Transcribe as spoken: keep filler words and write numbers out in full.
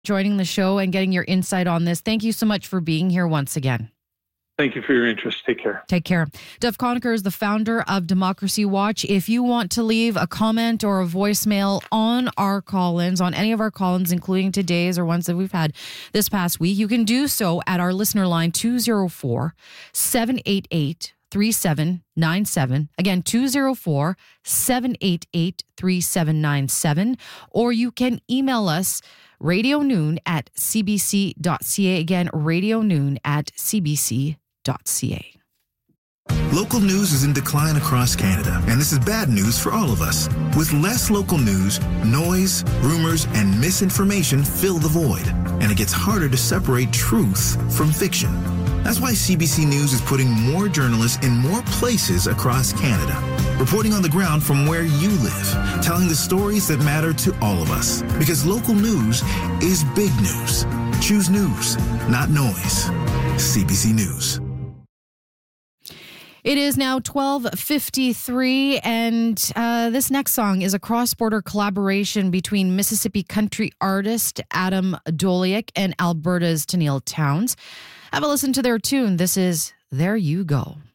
joining the show and getting your insight on this. Thank you so much for being here once again. Thank you for your interest. Take care. Take care. Dev Conacher is the founder of Democracy Watch. If you want to leave a comment or a voicemail on our call-ins, on any of our call-ins, including today's or ones that we've had this past week, you can do so at our listener line two oh four, seven eight eight, three seven nine seven. Again, two oh four, seven eight eight, three seven nine seven. Or you can email us radio noon at c b c dot c a. Again, radio noon at c b c dot c a. Local news is in decline across Canada, and this is bad news for all of us. With less local news, noise, rumors, and misinformation fill the void, and it gets harder to separate truth from fiction. That's why C B C News is putting more journalists in more places across Canada, reporting on the ground from where you live, telling the stories that matter to all of us. Because local news is big news. Choose news, not noise. C B C News. It is now twelve fifty-three, and uh, this next song is a cross-border collaboration between Mississippi country artist Adam Doliak and Alberta's Tennille Towns. Have a listen to their tune. This is There You Go.